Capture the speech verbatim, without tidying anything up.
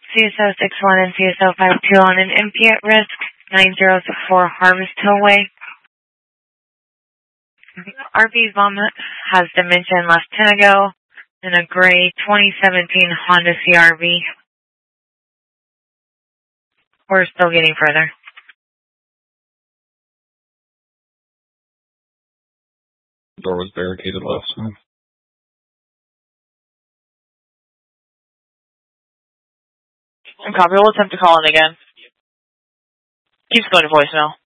C S O six one and C S O five two on an M P at risk, nine zero six four Harvest Hillway. R V vomit has dementia and left ten ago in a gray twenty seventeen Honda C R V. We're still getting further. The door was barricaded last time. And copy, we'll attempt to call in again. Keeps going to voicemail.